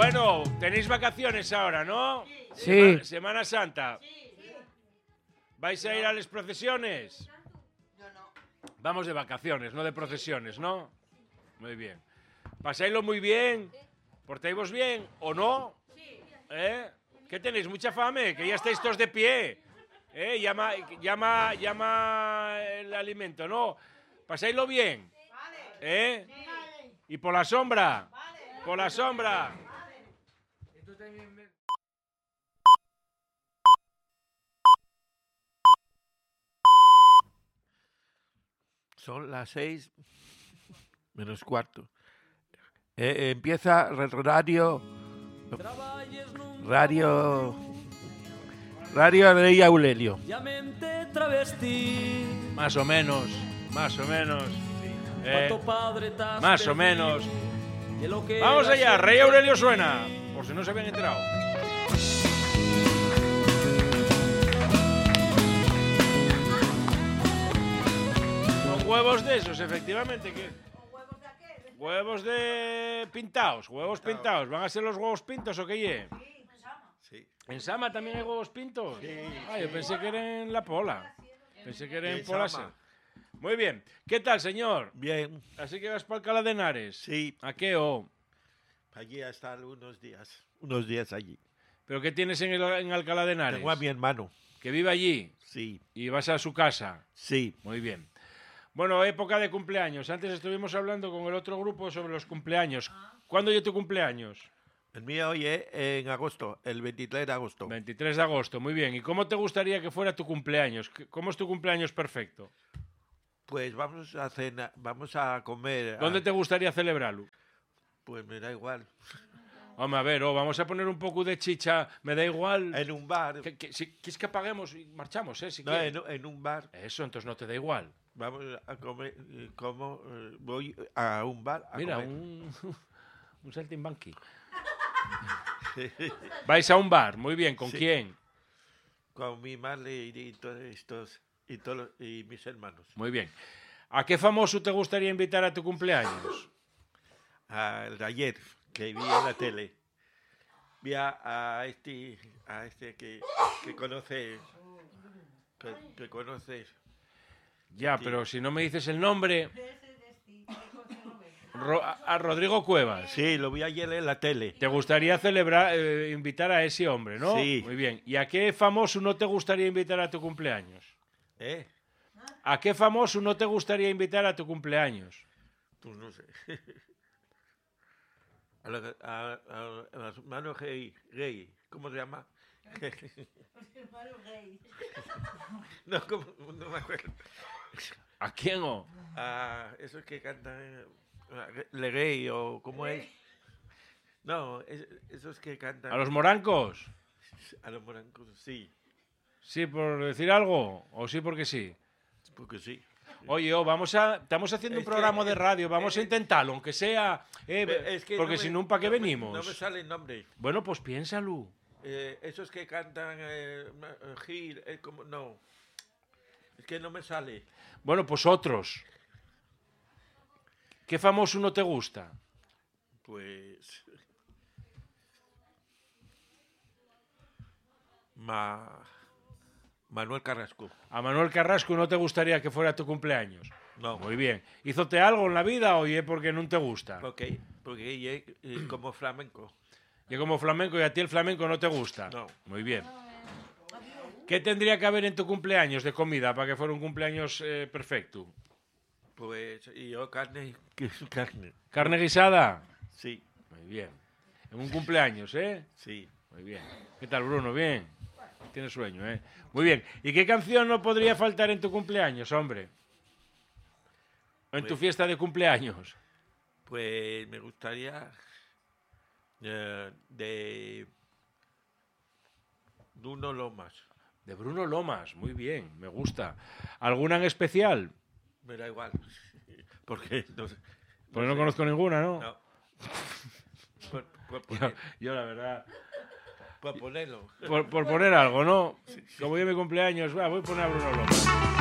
Bueno, tenéis vacaciones ahora, ¿no? Sí. Semana Santa. ¿Vais a ir a las procesiones? Vamos de vacaciones, no de procesiones, ¿no? Muy bien. ¿Pasáislo muy bien? ¿Portáis bien o no? ¿Eh? ¿Qué tenéis? ¿Mucha fame? Que ya estáis todos de pie. Llama el alimento, ¿no? ¿Pasáislo bien? ¿Eh? ¿Y por la sombra? Por la sombra. Son las 6 menos cuarto. Empieza Radio Rey Aurelio. Más o menos. Más o menos. Vamos allá, Rey Aurelio suena. Por si no se habían enterado. Con huevos de esos, efectivamente. ¿Qué? Huevos de pintados, huevos pintados. ¿Van a ser los huevos pintos o qué ye? Sí. ¿En Sama también hay huevos pintos? Sí. Ah, yo pensé que era en La Pola. Pensé que era en En Polasa. Sama. Muy bien. ¿Qué tal, señor? Bien. Así que vas para Alcalá de Henares. Sí. ¿A qué o? Allí a estar unos días allí. ¿Pero qué tienes en Alcalá de Henares? Tengo a mi hermano. ¿Que vive allí? Sí. ¿Y vas a su casa? Sí. Muy bien. Bueno, época de cumpleaños. Antes estuvimos hablando con el otro grupo sobre los cumpleaños. ¿Cuándo es tu cumpleaños? El mío hoy es en agosto, el 23 de agosto. 23 de agosto, muy bien. ¿Y cómo te gustaría que fuera tu cumpleaños? ¿Cómo es tu cumpleaños perfecto? Pues vamos a cenar, vamos a comer. ¿Dónde te gustaría celebrarlo? Pues me da igual. Hombre, a ver, vamos a poner un poco de chicha, me da igual. En un bar. Si quieres que apaguemos y marchamos, Si No, quieres. en un bar. Eso, entonces no te da igual. Vamos a comer, voy a un bar a Mira, comer. un saltimbanqui. Vais a un bar, muy bien. ¿Con Sí. quién? Con mi madre y todos estos y mis hermanos. Muy bien. ¿A qué famoso te gustaría invitar a tu cumpleaños? Al de ayer, que vi en la tele. Vi a este que conoces. Que conoces. Ya, Sí. pero si no me dices el nombre... a Rodrigo Cuevas. Sí, lo vi ayer en la tele. ¿Te gustaría invitar a ese hombre, no? Sí. Muy bien. ¿Y a qué famoso no te gustaría invitar a tu cumpleaños? ¿Eh? ¿A qué famoso no te gustaría invitar a tu cumpleaños? Pues no sé. A los hermanos gay. ¿Cómo se llama? No, no me acuerdo. ¿A quién o? A esos que cantan Le Gay o ¿cómo es? No, esos que cantan. ¿A los morancos? A los morancos, sí. ¿Sí por decir algo? ¿O sí porque sí? Porque sí. Oye, estamos haciendo un programa de radio, vamos a intentarlo, aunque sea... Es que porque si no, ¿para qué venimos? No me sale el nombre. Bueno, pues piénsalo. Esos que cantan Gil, como no. Es que no me sale. Bueno, pues otros. ¿Qué famoso no te gusta? Pues Manuel Carrasco. ¿A Manuel Carrasco no te gustaría que fuera tu cumpleaños? No. Muy bien. ¿Hízote algo en la vida o es porque no te gusta? Porque ella es como flamenco. Yo como flamenco y a ti el flamenco no te gusta. No. Muy bien. ¿Qué tendría que haber en tu cumpleaños de comida para que fuera un cumpleaños perfecto? Pues yo carne. ¿Carne guisada? Sí, Muy bien. En un cumpleaños, ¿eh? sí. Muy bien. ¿Qué tal, Bruno? Bien. Tienes sueño, ¿eh? Muy bien. ¿Y qué canción no podría faltar en tu cumpleaños, hombre? ¿O en tu fiesta de cumpleaños? Pues me gustaría de Bruno Lomas. De Bruno Lomas. Muy bien. Me gusta. ¿Alguna en especial? Me da igual. Porque no sé. Pues no conozco ninguna, ¿no? No. Yo, la verdad... Por ponerlo. Por poner algo, ¿no? Como yo mi cumpleaños, voy a poner a Bruno Lomas.